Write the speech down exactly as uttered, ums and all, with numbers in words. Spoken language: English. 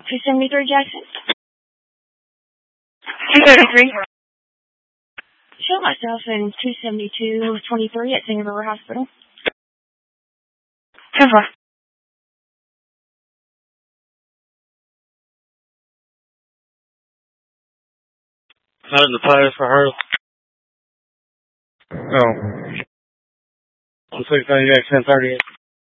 two seventy-three Jackson. two seventy-three. Show myself in two seventy-two twenty-three at Singing River Hospital. ten four. How's the players for her? Oh. I'm six ninety-eight, ten thirty-eight.